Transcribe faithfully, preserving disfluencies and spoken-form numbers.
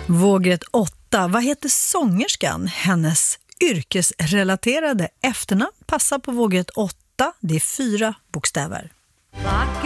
Vågrätt åtta. Vad heter sångerskan? Hennes yrkesrelaterade efternamn passar på vågrätt åtta. Det är fyra bokstäver.